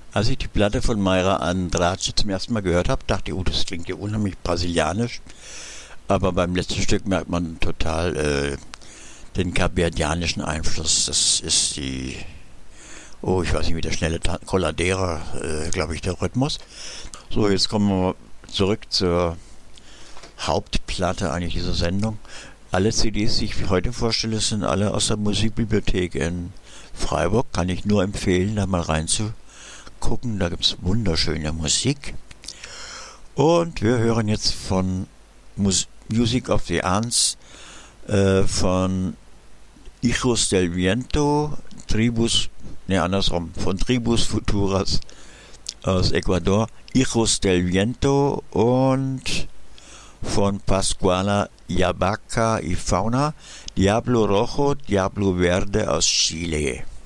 Als ich die Platte von Mayra Andrade zum ersten Mal gehört habe, dachte ich, oh, das klingt ja unheimlich brasilianisch. Aber beim letzten Stück merkt man total den kapverdianischen Einfluss. Das ist ich weiß nicht, wie der schnelle Coladera, glaube ich, der Rhythmus. So, jetzt kommen wir zurück zur Hauptplatte eigentlich dieser Sendung. Alle CDs, die ich heute vorstelle, sind alle aus der Musikbibliothek in Freiburg. Kann ich nur empfehlen, da mal reinzugucken. Da gibt es wunderschöne Musik. Und wir hören jetzt von Music of the Ants von Hijos del Viento, von Tribus Futuras aus Ecuador, Hijos del Viento, und von Pascuala Yabaca y Fauna, Diablo Rojo, Diablo Verde aus Chile.